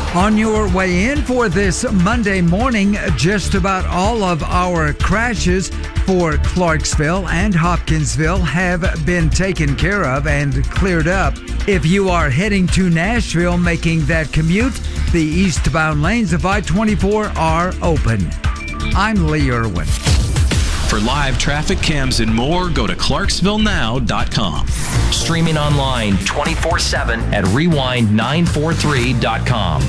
On your way in for this Monday morning, just about all of our crashes for Clarksville and Hopkinsville have been taken care of and cleared up. If you are heading to Nashville making that commute, the eastbound lanes of I-24 are open. I'm Lee Irwin. For live traffic cams and more, go to ClarksvilleNow.com. Streaming online 24/7 at Rewind943.com.